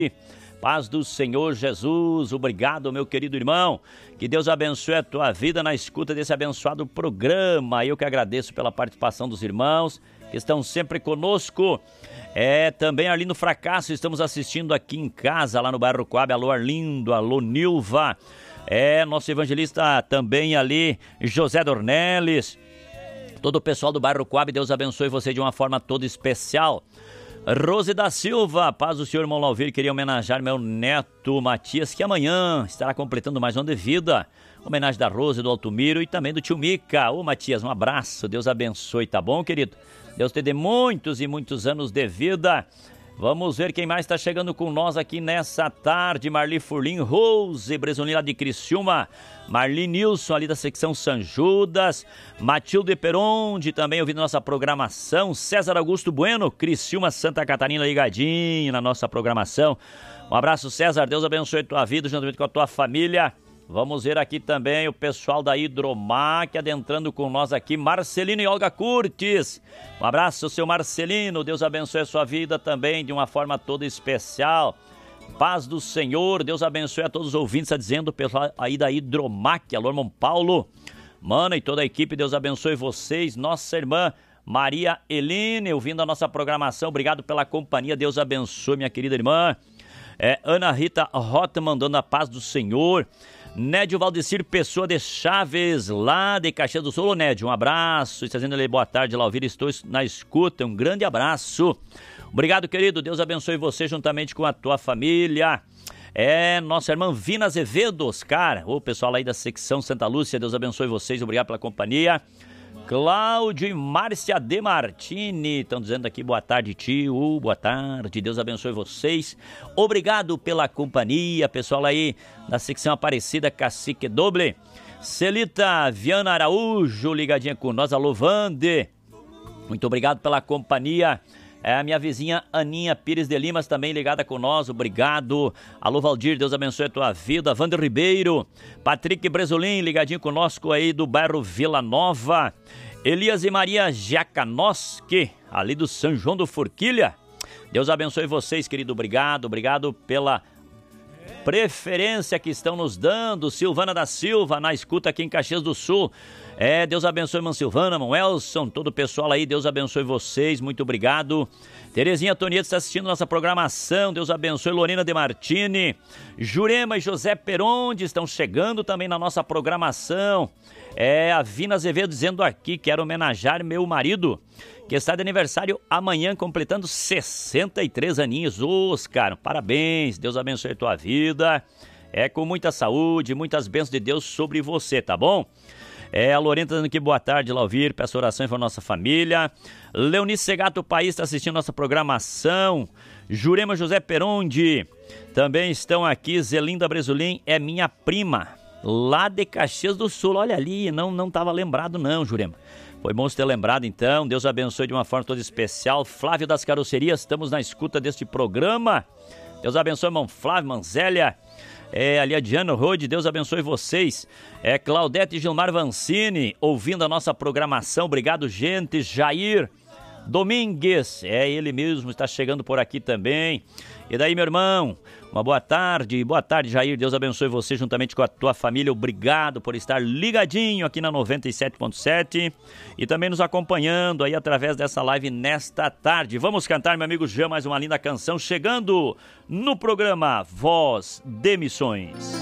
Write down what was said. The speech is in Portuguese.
Paz do Senhor Jesus, obrigado, meu querido irmão. Que Deus abençoe a tua vida na escuta desse abençoado programa. Eu que agradeço pela participação dos irmãos que estão sempre conosco. Também ali no Fracasso, estamos assistindo aqui em casa, lá no bairro Coab. Alô Arlindo, alô Nilva. Nosso evangelista também ali, José Dornelles. Todo o pessoal do bairro Coab, Deus abençoe você de uma forma toda especial. Rose da Silva, paz do Senhor, irmão Lauvir, queria homenagear meu neto Matias, que amanhã estará completando mais um ano de vida. Homenagem da Rose, do Altumiro e também do tio Mica. Ô Matias, um abraço, Deus abençoe, tá bom, querido? Deus te dê muitos e muitos anos de vida. Vamos ver quem mais está chegando com nós aqui nessa tarde. Marli Furlim, Rose Bresolim lá de Criciúma, Marli Nilson ali da secção São Judas, Matilde Peronde também ouvindo nossa programação, César Augusto Bueno, Criciúma, Santa Catarina, ligadinho na nossa programação. Um abraço, César, Deus abençoe a tua vida juntamente com a tua família. Vamos ver aqui também o pessoal da Hidromac adentrando com nós aqui, Marcelino e Olga Curtis. Um abraço, seu Marcelino, Deus abençoe a sua vida também de uma forma toda especial. Paz do Senhor, Deus abençoe a todos os ouvintes, está dizendo o pessoal aí da Hidromac, alô irmão Paulo. Mana e toda a equipe, Deus abençoe vocês, nossa irmã Maria Eline, ouvindo a nossa programação, obrigado pela companhia, Deus abençoe minha querida irmã. Ana Rita Rota mandando a paz do Senhor. Nédio Valdecir Pessoa de Chaves, lá de Caxias do Sul. Ô Nédio, um abraço, está dizendo ali boa tarde, Lauvir, estou na escuta, um grande abraço. Obrigado, querido, Deus abençoe você juntamente com a tua família. Nossa irmã Vina Azevedo, Oscar, o pessoal aí da secção Santa Lúcia, Deus abençoe vocês, obrigado pela companhia. Cláudio e Márcia de Martini, estão dizendo aqui boa tarde, tio, boa tarde, Deus abençoe vocês, obrigado pela companhia, pessoal aí da secção Aparecida, Cacique Doble, Celita Viana Araújo, ligadinha com nós, alô Vande, muito obrigado pela companhia. A minha vizinha Aninha Pires de Limas também ligada com nós, obrigado. Alô Valdir, Deus abençoe a tua vida. Wander Ribeiro, Patrick Bresolim ligadinho conosco aí do bairro Vila Nova. Elias e Maria Jacanoski, ali do São João do Forquilha. Deus abençoe vocês, querido, obrigado pela preferência que estão nos dando. Silvana da Silva na escuta aqui em Caxias do Sul. Deus abençoe, irmã Silvana, irmão Elson, todo o pessoal aí, Deus abençoe vocês, muito obrigado. Terezinha Tonieto está assistindo nossa programação, Deus abençoe. Lorena de Martini, Jurema e José Peronde estão chegando também na nossa programação. A Vina Azevedo dizendo aqui, quero homenagear meu marido, que está de aniversário amanhã, completando 63 aninhos. Oscar, parabéns, Deus abençoe a tua vida, com muita saúde, muitas bênçãos de Deus sobre você, tá bom? A Lorena tá dando aqui boa tarde, Lauvir, peço orações para nossa família. Leonice Segato País está assistindo nossa programação. Jurema José Peronde, também estão aqui. Zelinda Bresolim é minha prima, lá de Caxias do Sul, olha ali, não estava lembrado não, Jurema. Foi bom você ter lembrado então, Deus abençoe de uma forma toda especial. Flávio das Carrocerias, estamos na escuta deste programa. Deus abençoe, irmão Flávio, Manzélia. Ali a Diana Rode, Deus abençoe vocês. Claudete e Gilmar Vancini, ouvindo a nossa programação, obrigado, gente. Jair Domingues, ele mesmo, está chegando por aqui também. E daí, meu irmão, uma boa tarde, Jair, Deus abençoe você juntamente com a tua família, obrigado por estar ligadinho aqui na 97.7 e também nos acompanhando aí através dessa live nesta tarde. Vamos cantar, meu amigo Jean, mais uma linda canção chegando no programa Voz de Missões.